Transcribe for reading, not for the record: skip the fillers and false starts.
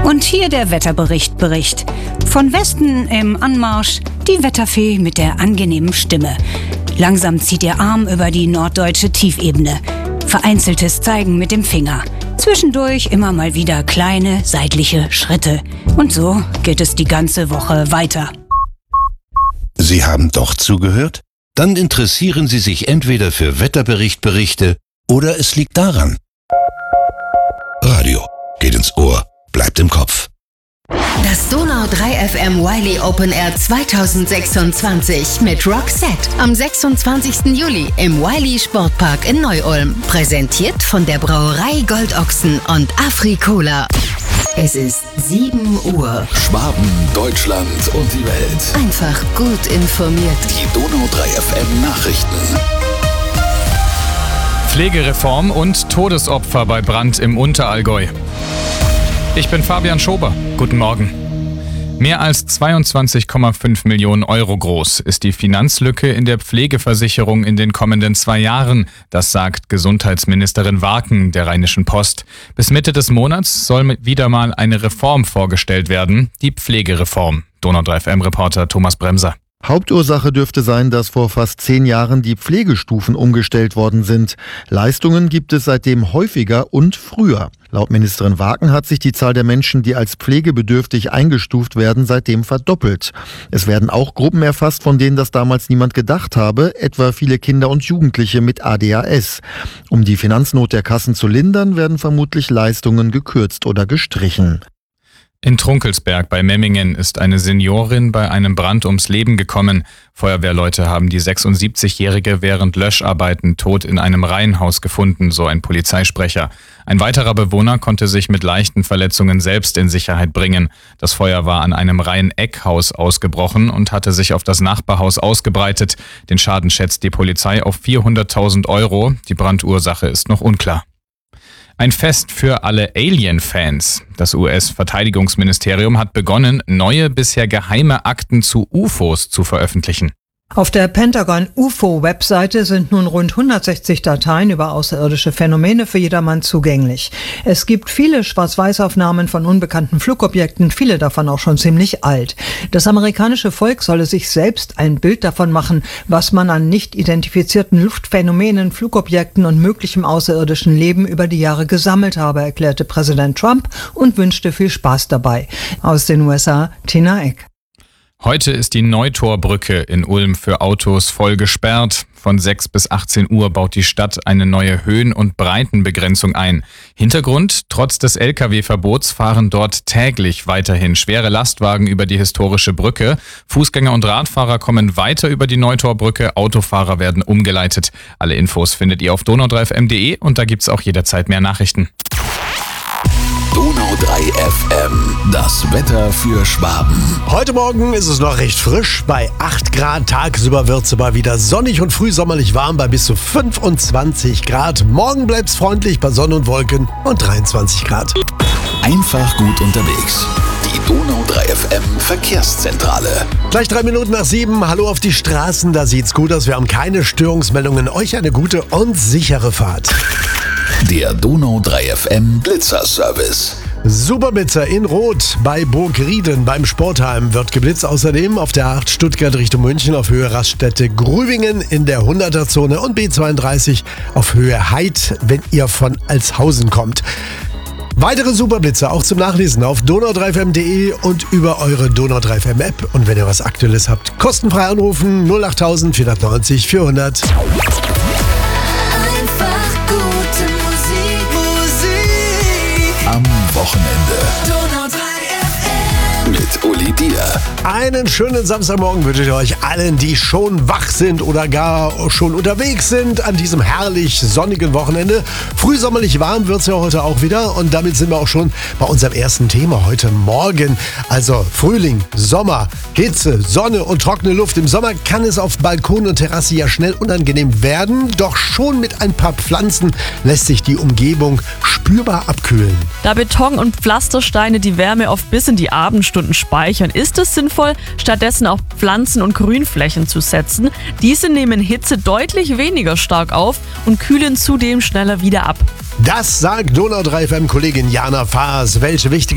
Und hier der Wetterbericht. Von Westen im Anmarsch die Wetterfee mit der angenehmen Stimme. Langsam zieht ihr Arm über die norddeutsche Tiefebene. Vereinzeltes Zeigen mit dem Finger. Zwischendurch immer mal wieder kleine seitliche Schritte. Und so geht es die ganze Woche weiter. Sie haben doch zugehört? Dann interessieren Sie sich entweder für Wetterberichte oder es liegt daran. Radio geht ins Ohr, bleibt im Kopf. Das Donau 3 FM Wiley Open Air 2026 mit Roxette am 26. Juli im Wiley Sportpark in Neu-Ulm. Präsentiert von der Brauerei Goldochsen und Afri-Cola. Es ist 7 Uhr. Schwaben, Deutschland und die Welt. Einfach gut informiert. Die Donau 3 FM Nachrichten. Pflegereform und Todesopfer bei Brand im Unterallgäu. Ich bin Fabian Schober. Guten Morgen. Mehr als 22,5 Millionen Euro groß ist die Finanzlücke in der Pflegeversicherung in den kommenden 2 Jahren. Das sagt Gesundheitsministerin Warken der Rheinischen Post. Bis Mitte des Monats soll wieder mal eine Reform vorgestellt werden, die Pflegereform. Donau 3 FM-Reporter Thomas Bremser. Hauptursache dürfte sein, dass vor fast 10 Jahren die Pflegestufen umgestellt worden sind. Leistungen gibt es seitdem häufiger und früher. Laut Ministerin Warken hat sich die Zahl der Menschen, die als pflegebedürftig eingestuft werden, seitdem verdoppelt. Es werden auch Gruppen erfasst, von denen das damals niemand gedacht habe, etwa viele Kinder und Jugendliche mit ADHS. Um die Finanznot der Kassen zu lindern, werden vermutlich Leistungen gekürzt oder gestrichen. In Trunkelsberg bei Memmingen ist eine Seniorin bei einem Brand ums Leben gekommen. Feuerwehrleute haben die 76-Jährige während Löscharbeiten tot in einem Reihenhaus gefunden, so ein Polizeisprecher. Ein weiterer Bewohner konnte sich mit leichten Verletzungen selbst in Sicherheit bringen. Das Feuer war an einem Reiheneckhaus ausgebrochen und hatte sich auf das Nachbarhaus ausgebreitet. Den Schaden schätzt die Polizei auf 400.000 Euro. Die Brandursache ist noch unklar. Ein Fest für alle Alien-Fans. Das US-Verteidigungsministerium hat begonnen, neue, bisher geheime Akten zu UFOs zu veröffentlichen. Auf der Pentagon-UFO-Webseite sind nun rund 160 Dateien über außerirdische Phänomene für jedermann zugänglich. Es gibt viele Schwarz-Weiß-Aufnahmen von unbekannten Flugobjekten, viele davon auch schon ziemlich alt. Das amerikanische Volk solle sich selbst ein Bild davon machen, was man an nicht identifizierten Luftphänomenen, Flugobjekten und möglichem außerirdischen Leben über die Jahre gesammelt habe, erklärte Präsident Trump und wünschte viel Spaß dabei. Aus den USA, Tina Eck. Heute ist die Neutorbrücke in Ulm für Autos voll gesperrt. Von 6 bis 18 Uhr baut die Stadt eine neue Höhen- und Breitenbegrenzung ein. Hintergrund: Trotz des Lkw-Verbots fahren dort täglich weiterhin schwere Lastwagen über die historische Brücke. Fußgänger und Radfahrer kommen weiter über die Neutorbrücke, Autofahrer werden umgeleitet. Alle Infos findet ihr auf donau3fm.de und da gibt's auch jederzeit mehr Nachrichten. Donau 3 FM, das Wetter für Schwaben. Heute Morgen ist es noch recht frisch, bei 8 Grad. Tagsüber wird es aber wieder sonnig und frühsommerlich warm bei bis zu 25 Grad. Morgen bleibt es freundlich bei Sonne und Wolken und 23 Grad. Einfach gut unterwegs. Die Donau 3 FM Verkehrszentrale. Gleich 3 Minuten nach 7. Hallo auf die Straßen, da sieht's gut aus. Wir haben keine Störungsmeldungen. Euch eine gute und sichere Fahrt. Der Donau 3 FM Blitzerservice. Superblitzer in Rot bei Burgrieden beim Sportheim wird geblitzt. Außerdem auf der 8 Stuttgart Richtung München auf Höhe Raststätte Grübingen in der 100er-Zone und B32 auf Höhe Heid, wenn ihr von Altshausen kommt. Weitere Superblitzer auch zum Nachlesen auf donau3fm.de und über eure Donau 3 FM App. Und wenn ihr was Aktuelles habt, kostenfrei anrufen 08000 490 400. Am Wochenende. Donau 3 FM. Mit Uli Dier. Einen schönen Samstagmorgen wünsche ich euch allen, die schon wach sind oder gar schon unterwegs sind an diesem herrlich sonnigen Wochenende. Frühsommerlich warm wird es ja heute auch wieder und damit sind wir auch schon bei unserem ersten Thema heute Morgen. Also Frühling, Sommer, Hitze, Sonne und trockene Luft. Im Sommer kann es auf Balkon und Terrasse ja schnell unangenehm werden, doch schon mit ein paar Pflanzen lässt sich die Umgebung spürbar abkühlen. Da Beton und Pflastersteine die Wärme oft bis in die Abendstunden speichern, ist es sinnvoll, stattdessen auf Pflanzen und Grünflächen zu setzen. Diese nehmen Hitze deutlich weniger stark auf und kühlen zudem schneller wieder ab. Das sagt Donau 3 FM-Kollegin Jana Faas. Welche wichtige